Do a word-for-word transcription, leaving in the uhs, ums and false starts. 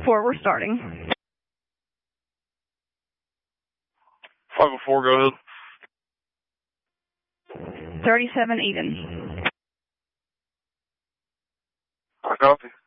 four, we're starting. five oh four, go ahead. thirty-seven even. I copy.